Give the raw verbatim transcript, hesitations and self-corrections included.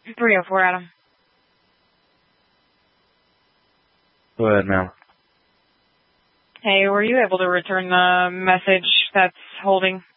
three oh four, Adam. Go ahead, ma'am. Hey, were you able to return the message that's holding?